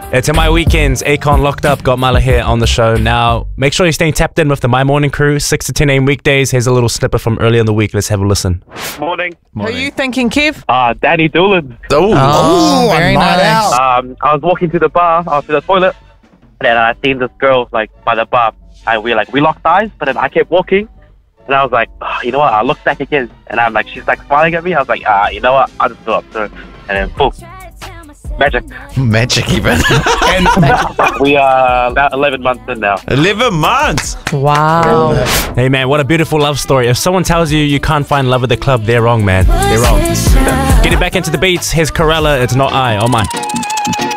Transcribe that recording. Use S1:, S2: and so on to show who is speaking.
S1: It's in my weekends. Akon locked up, got Mala here on the show. Now, make sure you're staying tapped in with the My Morning crew, 6 to 10 a.m. weekdays. Here's a little snippet from earlier in the week. Let's have a listen.
S2: Morning.
S3: Who are you thinking, Kev?
S2: Danny Doolan.
S3: Oh, very nice.
S2: I was walking to the bar after the toilet, and then I seen this girl like by the bar, and we locked eyes. But then I kept walking, and I was like, you know what? I looked back again, and I'm like, she's like smiling at me. I was like, you know what? I'll just go up to her, and then boom, magic.
S4: Magic even.
S2: We are about 11 months in now.
S4: 11 months.
S3: Wow.
S1: Hey, man, what a beautiful love story. If someone tells you you can't find love at the club, they're wrong, man. They're wrong. Getting back into the beats, here's Corella. It's Not I. Oh, my.